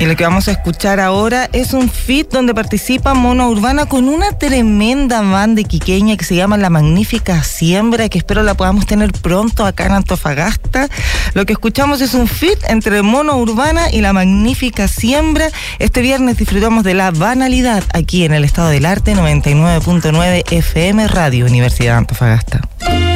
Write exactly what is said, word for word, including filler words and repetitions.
Y lo que vamos a escuchar ahora es un feat donde participa Mono Urbana con una tremenda banda iquiqueña que se llama La Magnífica Siembra, que espero la podamos tener pronto acá en Antofagasta. Lo que escuchamos es un feat entre Mono Urbana y La Magnífica Siembra. Este viernes disfrutamos de La Banalidad aquí en el Estado del Arte, noventa y nueve punto nueve F M Radio Universidad de Antofagasta.